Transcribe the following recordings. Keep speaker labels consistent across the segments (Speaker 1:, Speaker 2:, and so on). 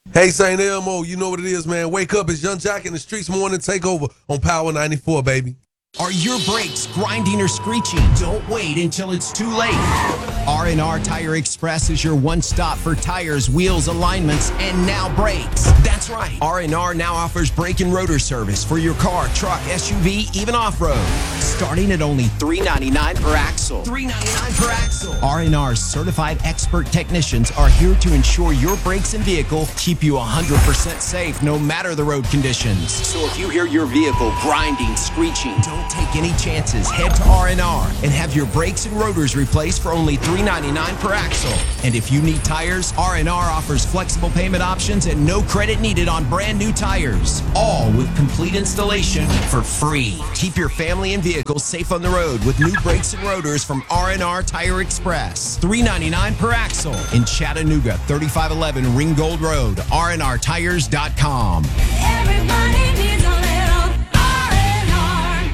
Speaker 1: Hey, St. Elmo, you know what it is, man. Wake up. It's Young Jock in the Streets Morning Takeover on Power 94, baby.
Speaker 2: Are your brakes grinding or screeching? Don't wait until it's too late. R&R Tire Express is your one stop for tires, wheels, alignments, and now brakes. That's right. R&R now offers brake and rotor service for your car, truck, SUV, even off-road. Starting at only $3.99 per axle. $3.99 per axle. R&R's certified expert technicians are here to ensure your brakes and vehicle keep you 100% safe no matter the road conditions. So if you hear your vehicle grinding, screeching, don't take any chances. Head to R&R and have your brakes and rotors replaced for only $3.99 per axle. And if you need tires, R&R offers flexible payment options and no credit needed on brand new tires. All with complete installation for free. Keep your family and vehicle safe on the road with new brakes and rotors from R&R Tire Express. $3.99 per axle in Chattanooga, 3511 Ringgold Road, rnrtires.com.
Speaker 3: Everybody needs a little R&R.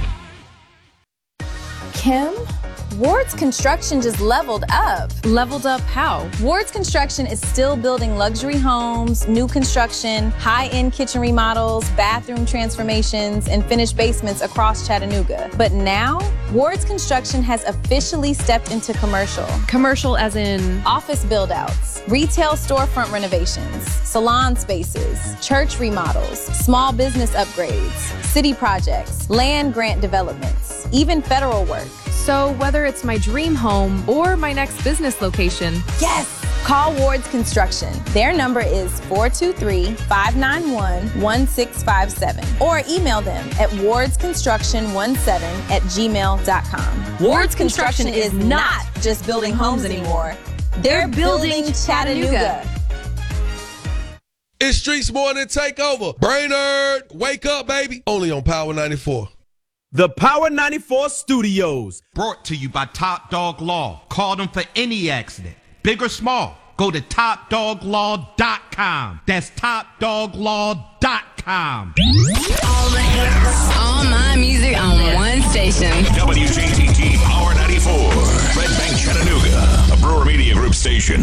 Speaker 4: Kim, Ward's Construction just leveled up.
Speaker 5: Leveled up how?
Speaker 4: Ward's Construction is still building luxury homes, new construction, high-end kitchen remodels, bathroom transformations, and finished basements across Chattanooga. But now, Ward's Construction has officially stepped into commercial.
Speaker 5: Commercial as in?
Speaker 4: Office build-outs, retail storefront renovations, salon spaces, church remodels, small business upgrades, city projects, land grant developments, even federal work.
Speaker 5: So whether it's my dream home or my next business location.
Speaker 4: Yes! Call Ward's Construction. Their number is 423-591-1657. Or email them at wardsconstruction17@gmail.com. Ward's Construction is not just building homes anymore. They're building Chattanooga.
Speaker 1: It's Streets Morning Takeover. Brainerd, wake up, baby. Only on Power 94.
Speaker 6: The Power 94 Studios.
Speaker 7: Brought to you by Top Dog Law. Call them for any accident, big or small. Go to topdoglaw.com. That's topdoglaw.com.
Speaker 3: All the hits, all my music on one station.
Speaker 8: WGTT Power 94. Red Bank, Chattanooga. A Brewer Media Group station.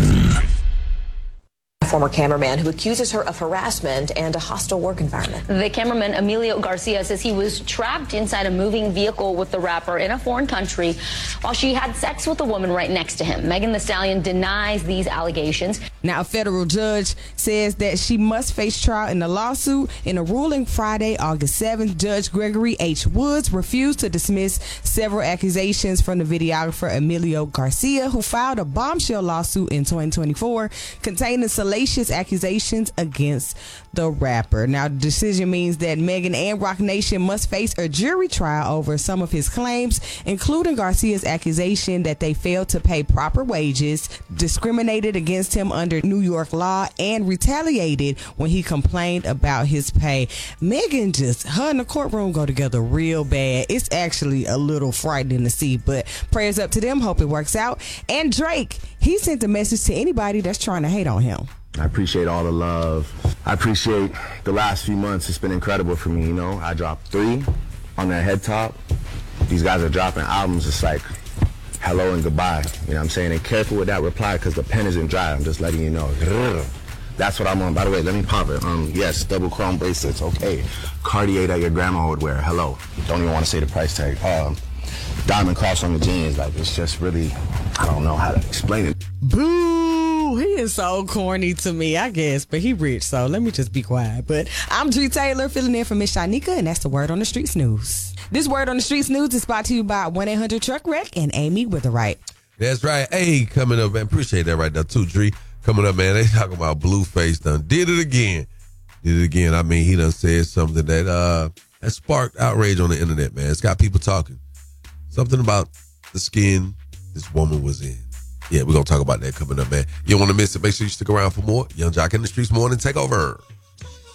Speaker 9: A former cameraman who accuses her of harassment and a hostile work environment.
Speaker 10: The cameraman Emilio Garcia says he was trapped inside a moving vehicle with the rapper in a foreign country while she had sex with a woman right next to him. Megan Thee Stallion denies these allegations.
Speaker 11: Now, a federal judge says that she must face trial in the lawsuit. In a ruling Friday, August 7th, Judge Gregory H. Woods refused to dismiss several accusations from the videographer Emilio Garcia, who filed a bombshell lawsuit in 2024 containing salacious accusations against the rapper. Now, the decision means that Megan and Roc Nation must face a jury trial over some of his claims, including Garcia's accusation that they failed to pay proper wages, discriminated against him under New York law, and retaliated when he complained about his pay. Megan her and the courtroom go together real bad. It's actually a little frightening to see, but prayers up to them. Hope it works out. And Drake, he sent a message to anybody that's trying to hate on him.
Speaker 12: I appreciate all the love. I appreciate the last few months. It's been incredible for me, you know. I dropped 3 on that head top. These guys are dropping albums. It's like hello and goodbye. You know what I'm saying? And careful with that reply because the pen isn't dry. I'm just letting you know. That's what I'm on. By the way, let me pop it. Yes, double chrome bracelets. Okay. Cartier that your grandma would wear. Hello. Don't even want to say the price tag. Diamond cross on the jeans. Like, it's just really, I don't know how to explain it.
Speaker 11: Boo! He is so corny to me, I guess, but he rich, so let me just be quiet. But I'm Dree Taylor, filling in for Miss Shanika, and that's the Word on the Streets News. This Word on the Streets News is brought to you by 1-800-TRUCK-WRECK and Amy Witherite.
Speaker 1: That's right. Hey, coming up, man. Appreciate that right there, too, Dree. Coming up, man, they talking about Blueface done did it again. I mean, he done said something that sparked outrage on the internet, man. It's got people talking. Something about the skin this woman was in. Yeah, we're going to talk about that coming up, man. You don't want to miss it. Make sure you stick around for more. Young Jock in the Streets Morning Takeover.